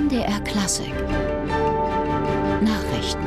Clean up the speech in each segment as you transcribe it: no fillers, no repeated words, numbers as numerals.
MDR Klassik Nachrichten.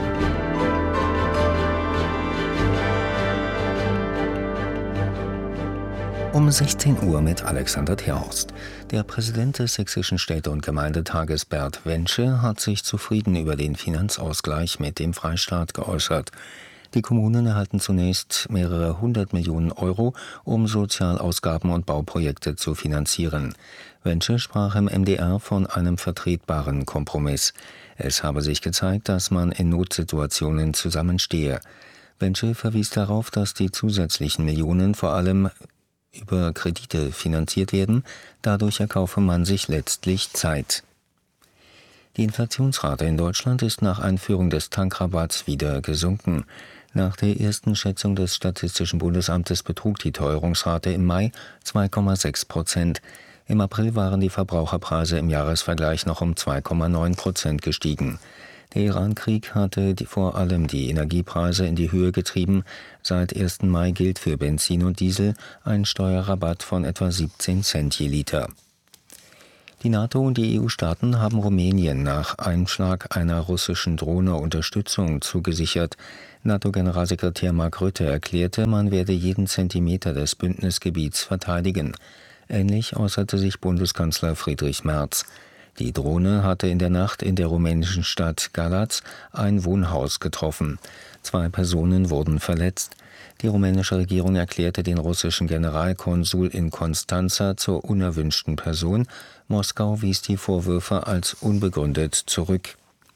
Um 16 Uhr mit Alexander Terhorst. Der Präsident des Sächsischen Städte- und Gemeindetages Bert Wensche hat sich zufrieden über den Finanzausgleich mit dem Freistaat geäußert. Die Kommunen erhalten zunächst mehrere 100 Millionen Euro, um Sozialausgaben und Bauprojekte zu finanzieren. Wensche sprach im MDR von einem vertretbaren Kompromiss. Es habe sich gezeigt, dass man in Notsituationen zusammenstehe. Wensche verwies darauf, dass die zusätzlichen Millionen vor allem über Kredite finanziert werden, dadurch erkaufe man sich letztlich Zeit. Die Inflationsrate in Deutschland ist nach Einführung des Tankrabatts wieder gesunken. Nach der ersten Schätzung des Statistischen Bundesamtes betrug die Teuerungsrate im Mai 2,6%. Im April waren die Verbraucherpreise im Jahresvergleich noch um 2,9% gestiegen. Der Iran-Krieg hatte vor allem die Energiepreise in die Höhe getrieben. Seit 1. Mai gilt für Benzin und Diesel ein Steuerrabatt von etwa 17 Cent je Liter. Die NATO und die EU-Staaten haben Rumänien nach Einschlag einer russischen Drohne Unterstützung zugesichert. NATO-Generalsekretär Mark Rutte erklärte, man werde jeden Zentimeter des Bündnisgebiets verteidigen. Ähnlich äußerte sich Bundeskanzler Friedrich Merz. Die Drohne hatte in der Nacht in der rumänischen Stadt Galați ein Wohnhaus getroffen. 2 Personen wurden verletzt. Die rumänische Regierung erklärte den russischen Generalkonsul in Constanța zur unerwünschten Person. Moskau wies die Vorwürfe als unbegründet zurück.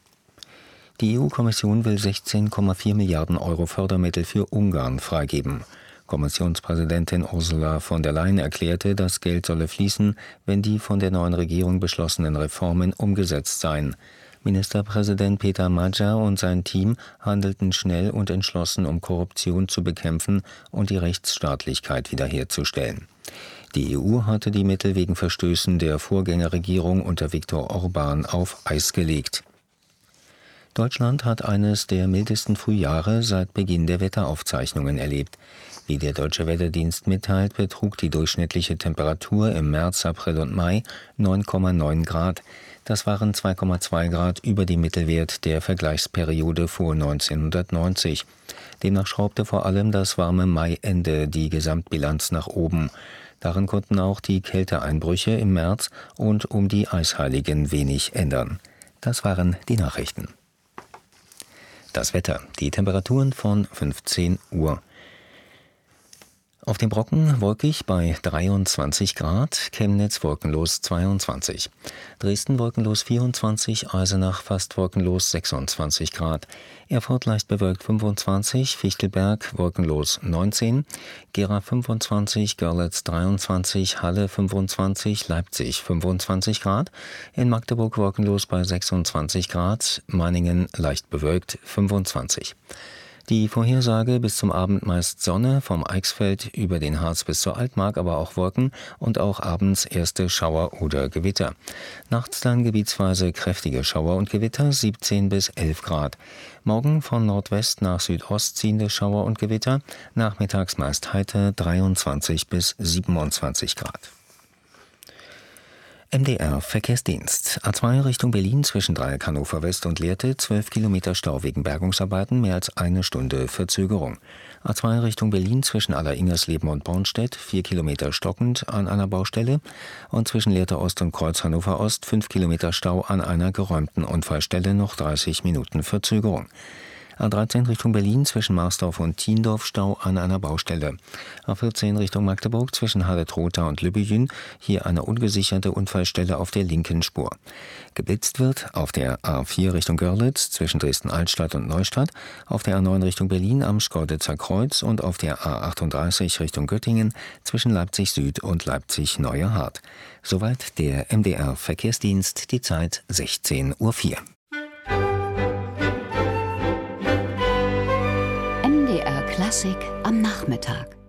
Die EU-Kommission will 16,4 Milliarden Euro Fördermittel für Ungarn freigeben. Kommissionspräsidentin Ursula von der Leyen erklärte, das Geld solle fließen, wenn die von der neuen Regierung beschlossenen Reformen umgesetzt seien. Ministerpräsident Peter Magyar und sein Team handelten schnell und entschlossen, um Korruption zu bekämpfen und die Rechtsstaatlichkeit wiederherzustellen. Die EU hatte die Mittel wegen Verstößen der Vorgängerregierung unter Viktor Orbán auf Eis gelegt. Deutschland hat eines der mildesten Frühjahre seit Beginn der Wetteraufzeichnungen erlebt. Wie der Deutsche Wetterdienst mitteilt, betrug die durchschnittliche Temperatur im März, April und Mai 9,9 Grad. Das waren 2,2 Grad über dem Mittelwert der Vergleichsperiode vor 1990. Demnach schraubte vor allem das warme Maiende die Gesamtbilanz nach oben. Darin konnten auch die Kälteeinbrüche im März und um die Eisheiligen wenig ändern. Das waren die Nachrichten. Das Wetter. Die Temperaturen von 15 Uhr. Auf dem Brocken wolkig bei 23 Grad, Chemnitz wolkenlos 22, Dresden wolkenlos 24, Eisenach fast wolkenlos 26 Grad, Erfurt leicht bewölkt 25, Fichtelberg wolkenlos 19, Gera 25, Görlitz 23, Halle 25, Leipzig 25 Grad, in Magdeburg wolkenlos bei 26 Grad, Meiningen leicht bewölkt 25. Die Vorhersage: bis zum Abend meist Sonne, vom Eichsfeld über den Harz bis zur Altmark, aber auch Wolken und auch abends erste Schauer oder Gewitter. Nachts dann gebietsweise kräftige Schauer und Gewitter, 17 bis 11 Grad. Morgen von Nordwest nach Südost ziehende Schauer und Gewitter, nachmittags meist heiter, 23 bis 27 Grad. MDR Verkehrsdienst. A2 Richtung Berlin zwischen Dreieck Hannover West und Lehrte, 12 Kilometer Stau wegen Bergungsarbeiten, mehr als eine Stunde Verzögerung. A2 Richtung Berlin zwischen Aller-Ingersleben und Bornstedt, 4 Kilometer stockend an einer Baustelle. Und zwischen Lehrte Ost und Kreuz Hannover Ost, 5 Kilometer Stau an einer geräumten Unfallstelle, noch 30 Minuten Verzögerung. A13 Richtung Berlin zwischen Marsdorf und Thiendorf, Stau an einer Baustelle. A14 Richtung Magdeburg zwischen Halle-Trotha und Lübbejün, hier eine ungesicherte Unfallstelle auf der linken Spur. Geblitzt wird auf der A4 Richtung Görlitz zwischen Dresden-Altstadt und Neustadt, auf der A9 Richtung Berlin am Schkeuditzer Kreuz und auf der A38 Richtung Göttingen zwischen Leipzig Süd und Leipzig Neue Hart. Soweit der MDR Verkehrsdienst, die Zeit 16:04 Uhr. MDR Klassik am Nachmittag.